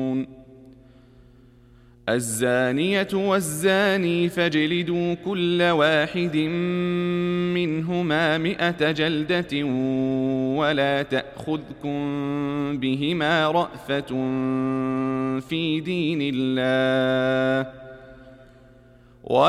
الزانية والزاني فاجلدوا كل واحد منهما 100 جلدة ولا تأخذكم بهما رأفة في دين الله